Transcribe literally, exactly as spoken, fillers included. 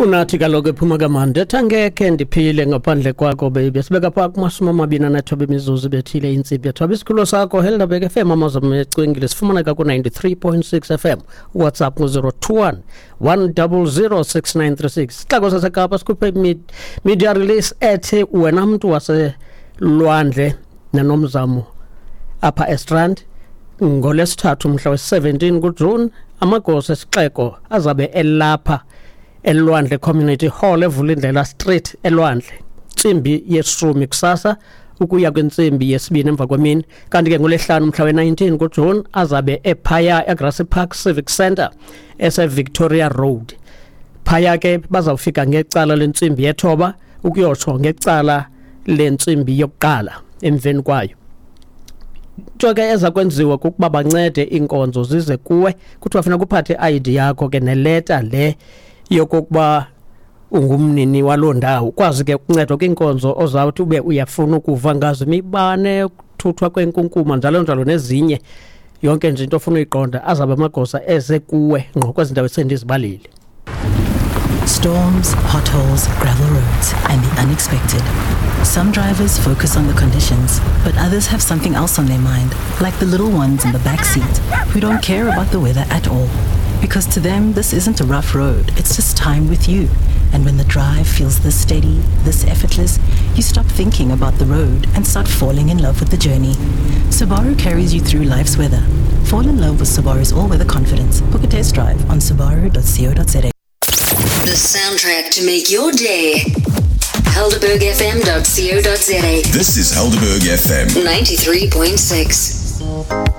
Unathi kaloku ephuma kamandi ethi angekhe ndiphile ngaphandle kwakho baby. Sibeka phaa kumasumi amabini anethoba imizuzu bethile intsimbi yethoba. Isikhulo sakho Helderberg F M amazwi ecwingile sifumaneka ku ninety-three point six F M. WhatsApp ku zero two one one zero zero six nine three six. Sixako saseKapa sikhuphe mid media release ethi wena mntu waselwandle nenomzamo apha eStrand ngolesithathu mhla we-seventeen kuJune amagosa esixeko azabe elapha elwandle Community Hall eVulindlela Street elwandle intsimbi yesrumi kusasa ukuya kwintsimbi yesibini emva kwemini kanti ke ngolesihlanu mhla we-nineteen kuJune azabe ephaya eGrassy Park Civic Centre ese Victoria Road. Phaya ke bazawufika ngecala lentsimbi yethoba ukuyotsho ngecala lentsimbi yokuqala emveni kwayo. Nto ke eza kwenziwa kukuba bancede inkonzo zize kuwe kuthiwa funa kuphathe I D yakho ke neleta le yokokuba ungumnini waloo ndawo kwazi ke ukuncedwa kwinkonzo ozawuthi ube uyafuna ukuva ngazo imibane ukuthuthwa kwenkunkuma njalo njalo nezinye yonke nje into ofuna uyiqonda azabe amagosa eze kuwe ngqo kwezindawo esendizibalile. Storms, potholes, gravel roads, and the unexpected. Some drivers focus on the conditions, but others have something else on their mind, like the little ones in the back seat who don't care about the weather at all. Because to them, this isn't a rough road, it's just time with you. And when the drive feels this steady, this effortless, you stop thinking about the road and start falling in love with the journey. Subaru carries you through life's weather. Fall in love with Subaru's all-weather confidence. Book a test drive on subaru dot co dot za. The soundtrack to make your day. helderberg f m dot co dot za. This is Helderberg F M ninety-three point six.